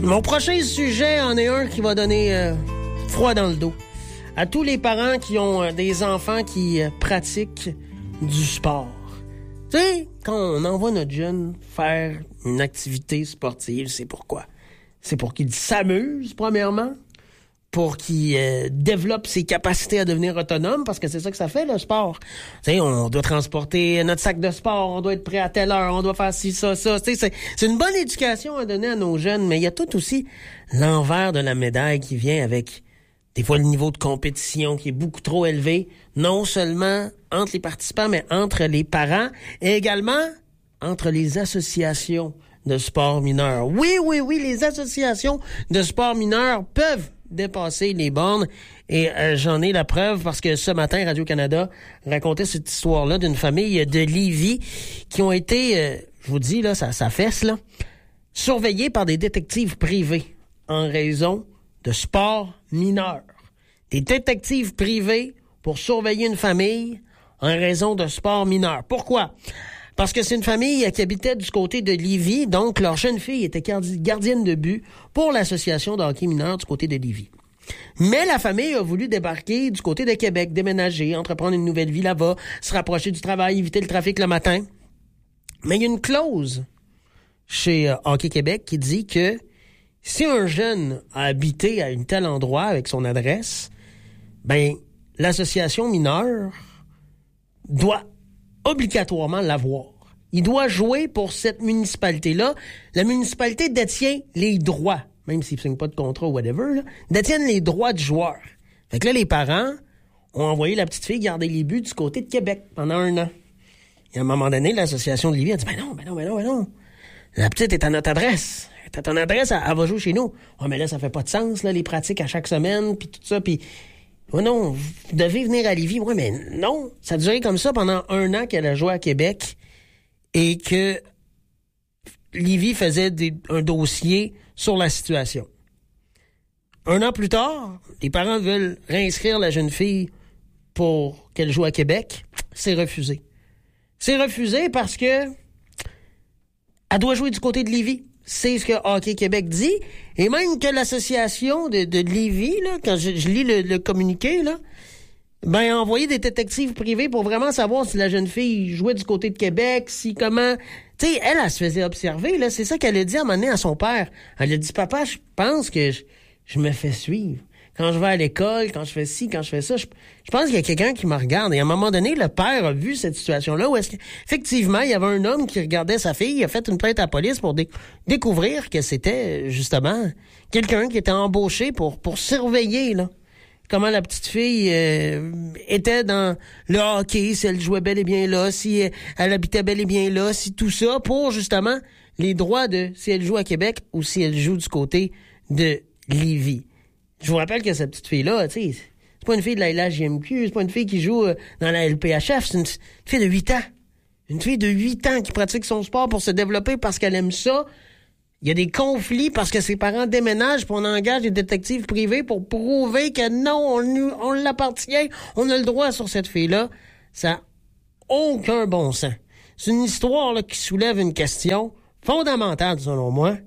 Mon prochain sujet en est un qui va donner froid dans le dos. À tous les parents qui ont des enfants qui pratiquent du sport. Tu sais, quand on envoie notre jeune faire une activité sportive, c'est pourquoi? C'est pour qu'il s'amuse, premièrement, pour qu'il développe ses capacités à devenir autonome, parce que c'est ça que ça fait, le sport. Tu sais, on doit transporter notre sac de sport, on doit être prêt à telle heure, on doit faire ci, ça. Tu sais, c'est une bonne éducation à donner à nos jeunes, mais il y a tout aussi l'envers de la médaille qui vient avec des fois le niveau de compétition qui est beaucoup trop élevé, non seulement entre les participants, mais entre les parents et également entre les associations de sport mineurs. Oui, les associations de sport mineurs peuvent dépasser les bornes et j'en ai la preuve parce que ce matin, Radio-Canada racontait cette histoire-là d'une famille de Lévis qui ont été, je vous dis, là, ça fesse, là, surveillés par des détectives privés en raison de sport mineur. Des détectives privés pour surveiller une famille en raison de sport mineur. Pourquoi? Parce que c'est une famille qui habitait du côté de Lévis, donc leur jeune fille était gardienne de but pour l'association de hockey mineur du côté de Lévis. Mais la famille a voulu débarquer du côté de Québec, déménager, entreprendre une nouvelle vie là-bas, se rapprocher du travail, éviter le trafic le matin. Mais il y a une clause chez Hockey Québec qui dit que si un jeune a habité à un tel endroit avec son adresse, ben l'association mineure doit obligatoirement l'avoir. Il doit jouer pour cette municipalité-là. La municipalité détient les droits, même s'il ne signe pas de contrat ou whatever, là, détiennent les droits du joueur. Fait que là, les parents ont envoyé la petite fille garder les buts du côté de Québec pendant 1 an. Et à un moment donné, l'association de Lévis a dit ben non. La petite est à notre adresse. Elle est à ton adresse, elle va jouer chez nous. Oh, mais là, ça fait pas de sens, là, les pratiques à chaque semaine, puis tout ça, puis oh non, vous devez venir à Lévis. Oui, mais non, ça a duré comme ça pendant 1 an qu'elle a joué à Québec et que Lévis faisait un dossier sur la situation. 1 an plus tard, les parents veulent réinscrire la jeune fille pour qu'elle joue à Québec. C'est refusé. C'est refusé parce que elle doit jouer du côté de Lévis. C'est ce que Hockey Québec dit. Et même que l'association de Lévis, là, quand je lis le communiqué, là, ben, a envoyé des détectives privés pour vraiment savoir si la jeune fille jouait du côté de Québec, si comment... Tu sais, elle se faisait observer, là. C'est ça qu'elle a dit à un moment donné à son père. Elle a dit, papa, je pense que je me fais suivre. Quand je vais à l'école, quand je fais ci, quand je fais ça, je pense qu'il y a quelqu'un qui me regarde. Et à un moment donné, le père a vu cette situation-là où est-ce qu'effectivement, il y avait un homme qui regardait sa fille, il a fait une plainte à la police pour découvrir que c'était, justement, quelqu'un qui était embauché pour surveiller, là, comment la petite fille était dans le hockey, si elle jouait bel et bien là, si elle habitait bel et bien là, si tout ça, pour, justement, les droits de si elle joue à Québec ou si elle joue du côté de Lévis. Je vous rappelle que cette petite fille-là, tu sais, c'est pas une fille de la LHJMQ, c'est pas une fille qui joue dans la LPHF, c'est une fille de 8 ans. Une fille de 8 ans qui pratique son sport pour se développer parce qu'elle aime ça. Il y a des conflits parce que ses parents déménagent, puis on engage des détectives privés pour prouver que non, on l'appartient, on a le droit sur cette fille-là. Ça n'a aucun bon sens. C'est une histoire là, qui soulève une question fondamentale, selon moi.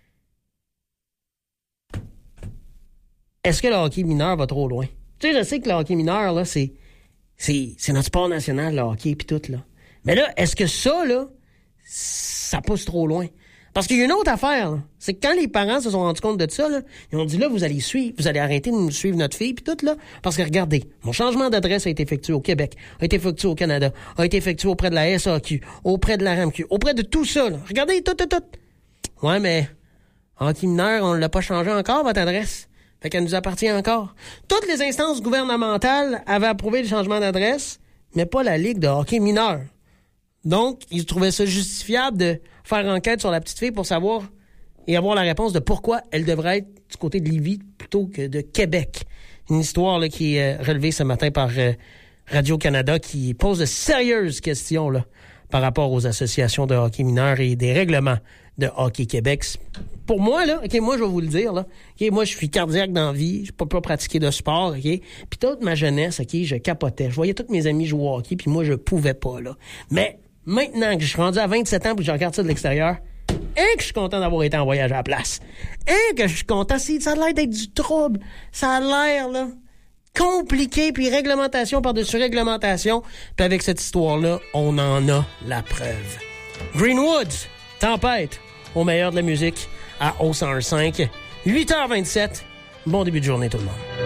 Est-ce que le hockey mineur va trop loin? Tu sais, je sais que le hockey mineur, là, c'est notre sport national, le hockey, puis tout, là. Mais là, est-ce que ça, là, ça pousse trop loin? Parce qu'il y a une autre affaire, là. C'est que quand les parents se sont rendus compte de ça, là, ils ont dit, là, vous allez arrêter de nous suivre notre fille, puis tout, là. Parce que, regardez, mon changement d'adresse a été effectué au Québec, a été effectué au Canada, a été effectué auprès de la SAQ, auprès de la RAMQ, auprès de tout ça, là. Regardez, tout. Ouais, mais, hockey mineur, on l'a pas changé encore, votre adresse. Fait qu'elle nous appartient encore. Toutes les instances gouvernementales avaient approuvé le changement d'adresse, mais pas la Ligue de hockey mineur. Donc, ils trouvaient ça justifiable de faire enquête sur la petite fille pour savoir et avoir la réponse de pourquoi elle devrait être du côté de Lévis plutôt que de Québec. Une histoire là, qui est relevée ce matin par Radio-Canada qui pose de sérieuses questions là, par rapport aux associations de hockey mineur et des règlements de Hockey Québec. Pour moi, là, OK, moi, je vais vous le dire, là. OK, moi, je suis cardiaque dans la vie. Je peux pas pratiquer de sport, OK? Puis toute ma jeunesse, OK, je capotais. Je voyais tous mes amis jouer au hockey, puis moi, je pouvais pas, là. Mais maintenant que je suis rendu à 27 ans puis que je regarde ça de l'extérieur, que je suis content d'avoir été en voyage à la place. Que je suis content. Ça a l'air d'être du trouble. Ça a l'air, là, compliqué, puis réglementation par-dessus réglementation. Puis avec cette histoire-là, on en a la preuve. Greenwoods, Tempête, au meilleur de la musique, à O105, 8h27. Bon début de journée, tout le monde.